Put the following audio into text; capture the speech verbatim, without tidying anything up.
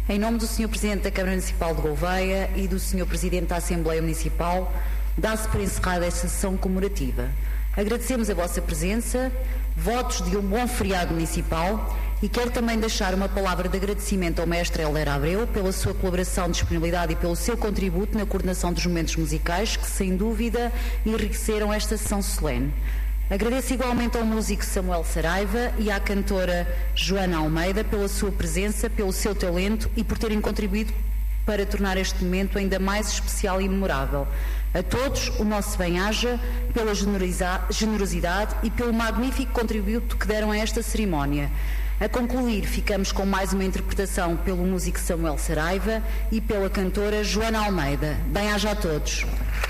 Em nome do senhor Presidente da Câmara Municipal de Gouveia e do senhor Presidente da Assembleia Municipal, dá-se por encerrada esta sessão comemorativa. Agradecemos a vossa presença, votos de um bom feriado municipal e quero também deixar uma palavra de agradecimento ao mestre Helder Abreu pela sua colaboração, disponibilidade e pelo seu contributo na coordenação dos momentos musicais que, sem dúvida, enriqueceram esta sessão solene. Agradeço igualmente ao músico Samuel Saraiva e à cantora Joana Almeida pela sua presença, pelo seu talento e por terem contribuído para tornar este momento ainda mais especial e memorável. A todos, o nosso bem-aja pela generosidade e pelo magnífico contributo que deram a esta cerimónia. A concluir, ficamos com mais uma interpretação pelo músico Samuel Saraiva e pela cantora Joana Almeida. Bem-aja a todos.